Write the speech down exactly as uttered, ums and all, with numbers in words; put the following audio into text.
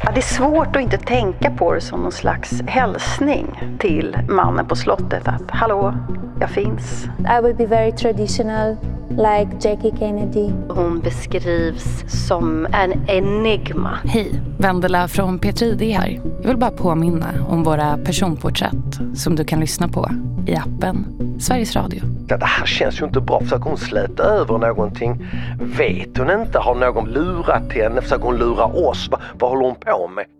Ja, det är svårt att inte tänka på det som någon slags hälsning till mannen på slottet. Att hallå, jag finns. I will be very traditional, like Jackie Kennedy. Hon beskrivs som en enigma. Hej, Vendela från P tre I D här. Jag vill bara påminna om våra personporträtt som du kan lyssna på i appen Sveriges Radio. Det här känns ju inte bra. Försöker hon släta över någonting? Vet hon inte? Har någon lurat henne? Försöker hon lura oss? Vad, vad håller hon på med?